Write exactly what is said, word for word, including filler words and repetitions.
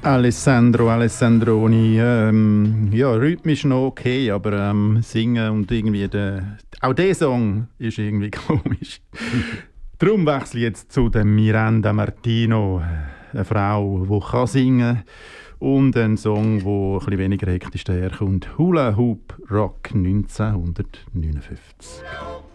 Alessandro Alessandroni, ähm, ja, rhythmisch noch okay, aber ähm, singen und irgendwie der, auch der Song ist irgendwie komisch. Darum wechsle ich jetzt zu der Miranda Martino, eine Frau, die kann singen und ein Song, der ein bisschen weniger hektisch daherkommt. Hula Hoop Rock neunzehnhundertneunundfünfzig.